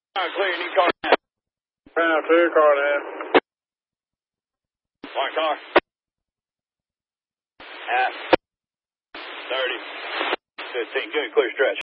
Clear, need car. Pound 2, car then. One car. Half. 30. 15. Good, clear stretch.